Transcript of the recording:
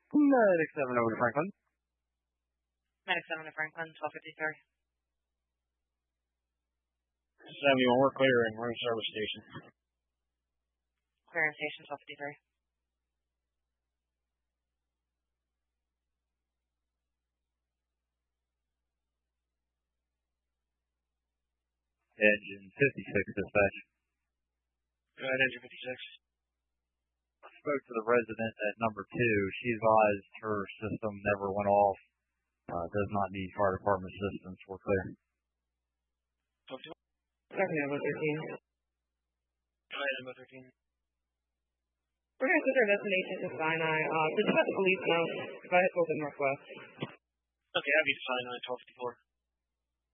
Medic 7 over to Franklin. Medic 7 to Franklin, 1253. 71, we're clearing. We're in service station. Clearing station, 1253. Engine 56, dispatch. Go ahead, engine 56. Spoke to the resident at number 2. She advised her system never went off. Does not need fire department assistance. We're clear. Talk to him. Second number 13. Go ahead, number 13. We're going to switch our destination to Sinai. Just let the police know if I head a little bit northwest. Okay, I'll be to Sinai, 1254.